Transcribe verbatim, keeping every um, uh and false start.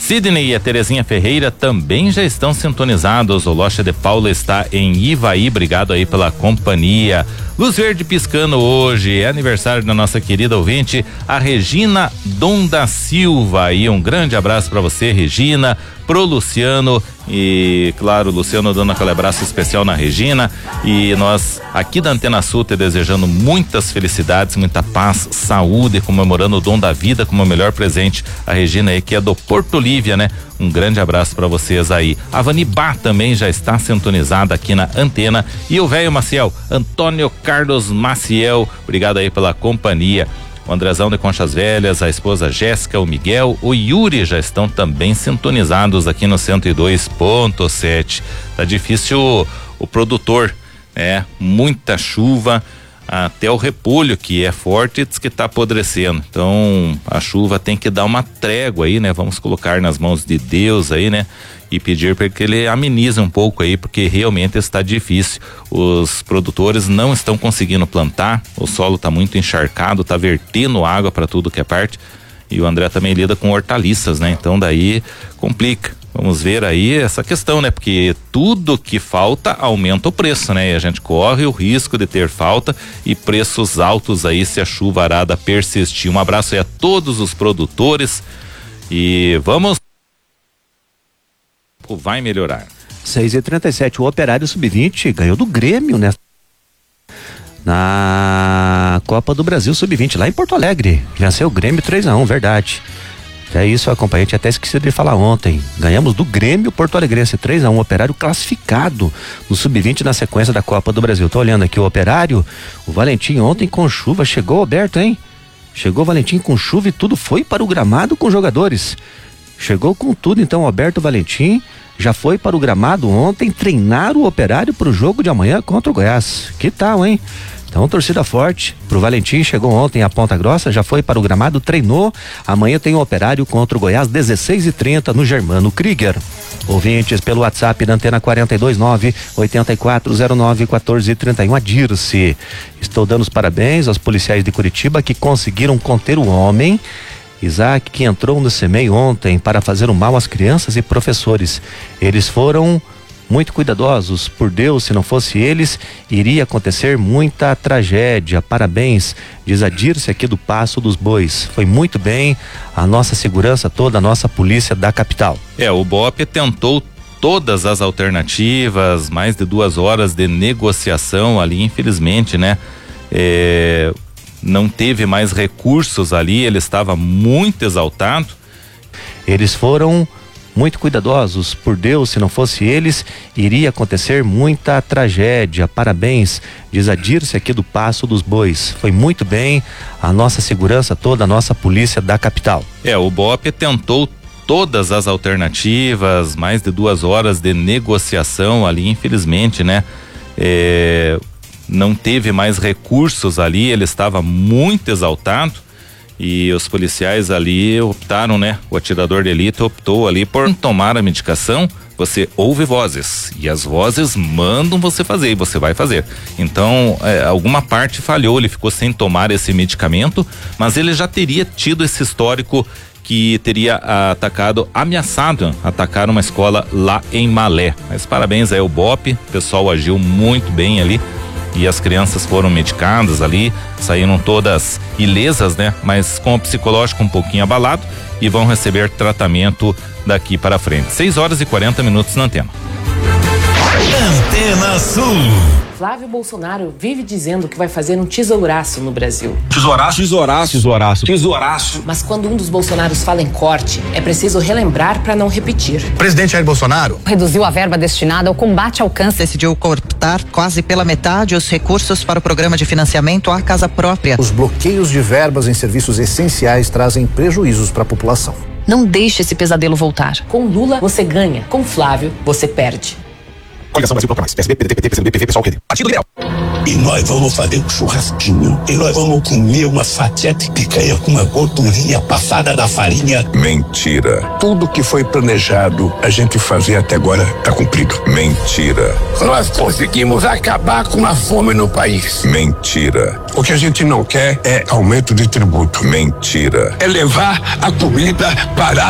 Sidney e a Terezinha Ferreira também já estão sintonizados. O Loja de Paula está em Ivaí. Obrigado aí pela companhia. Luz verde piscando hoje. É aniversário da nossa querida ouvinte, a Regina Dom da Silva. E um grande abraço para você, Regina, pro Luciano e, claro, Luciano dando aquele abraço especial na Regina. E nós aqui da Antena Sul te desejando muitas felicidades, muita paz, saúde, comemorando o dom da vida como o melhor presente. A Regina aí, que é do Porto Lívia, né? Um grande abraço para vocês aí. A Vanibá também já está sintonizada aqui na antena. E o velho Maciel, Antônio Carlos Maciel, obrigado aí pela companhia. O Andrezão de Conchas Velhas, a esposa Jéssica, o Miguel, o Yuri já estão também sintonizados aqui no cento e dois ponto sete. Tá difícil o, o produtor, né? Muita chuva, até o repolho, que é forte, diz que tá apodrecendo. Então a chuva tem que dar uma trégua aí, né? Vamos colocar nas mãos de Deus aí, né? E pedir para que ele amenize um pouco aí, porque realmente está difícil. Os produtores não estão conseguindo plantar, o solo está muito encharcado, está vertendo água para tudo que é parte. E o André também lida com hortaliças, né? Então daí complica. Vamos ver aí essa questão, né? Porque tudo que falta aumenta o preço, né? E a gente corre o risco de ter falta e preços altos aí se a chuva arada persistir. Um abraço aí a todos os produtores e vamos. Vai melhorar. seis e trinta e sete, o Operário sub vinte ganhou do Grêmio, né? Na Copa do Brasil sub vinte, lá em Porto Alegre. Venceu o Grêmio três a um, verdade. É isso, acompanhei, tinha até esquecido de falar ontem. Ganhamos do Grêmio Porto Alegrense três a um, Operário classificado no sub vinte na sequência da Copa do Brasil. Tô olhando aqui o Operário, o Valentim ontem com chuva, chegou aberto, hein? Chegou o Valentim com chuva e tudo, foi para o gramado com jogadores. Chegou com tudo, então, Alberto Valentim já foi para o gramado ontem treinar o Operário para o jogo de amanhã contra o Goiás. Que tal, hein? Então, torcida forte pro Valentim, chegou ontem a Ponta Grossa, já foi para o gramado, treinou. Amanhã tem o Operário contra o Goiás, dezesseis e trinta no Germano Krieger. Ouvintes pelo WhatsApp da Antena quatro dois nove, oito quatro zero nove, um quatro três um, a Dirce. Estou dando os parabéns aos policiais de Curitiba que conseguiram conter o homem Isaac, que entrou no CEMEI ontem para fazer um mal às crianças e professores. Eles foram muito cuidadosos. Por Deus, se não fosse eles, iria acontecer muita tragédia. Parabéns, diz a Dirce aqui do Passo dos Bois. Foi muito bem a nossa segurança toda, a nossa polícia da capital. É, o B O P tentou todas as alternativas, mais de duas horas de negociação ali, infelizmente, né? É... não teve mais recursos ali, ele estava muito exaltado. Eles foram muito cuidadosos. Por Deus, se não fosse eles, iria acontecer muita tragédia. Parabéns, diz a Dirce aqui do Passo dos Bois. Foi muito bem a nossa segurança toda, a nossa polícia da capital. É, o B O P tentou todas as alternativas, mais de duas horas de negociação ali, infelizmente, né? É... não teve mais recursos ali, ele estava muito exaltado e os policiais ali optaram, né? O atirador de elite optou ali por tomar a medicação. Você ouve vozes e as vozes mandam você fazer e você vai fazer. Então, é, alguma parte falhou, ele ficou sem tomar esse medicamento, mas ele já teria tido esse histórico que teria atacado, ameaçado atacar uma escola lá em Malé. Mas parabéns aí ao B O P, o pessoal agiu muito bem ali. E as crianças foram medicadas ali, saíram todas ilesas, né? Mas com o psicológico um pouquinho abalado e vão receber tratamento daqui para frente. seis horas e quarenta minutos na antena. Antena Sul. Flávio Bolsonaro vive dizendo que vai fazer um tesouraço no Brasil. Tesouraço? Tesouraço. Tesouraço. Tesouraço. Mas quando um dos Bolsonaros fala em corte, é preciso relembrar para não repetir. O presidente Jair Bolsonaro reduziu a verba destinada ao combate ao câncer. Decidiu cortar quase pela metade os recursos para o programa de financiamento à casa própria. Os bloqueios de verbas em serviços essenciais trazem prejuízos para a população. Não deixe esse pesadelo voltar. Com Lula, você ganha. Com Flávio, você perde. Coligação Brasil Bloco Mais, P S B, P D T, P C B, P V, Pessoal, Partido Liberal. E nós vamos fazer um churrasquinho. E nós vamos comer uma fatia de picanha com uma gordurinha passada da farinha. Mentira. Tudo que foi planejado a gente fazer até agora tá cumprido. Mentira. Nós conseguimos acabar com a fome no país. Mentira. O que a gente não quer é aumento de tributo. Mentira. É levar a comida para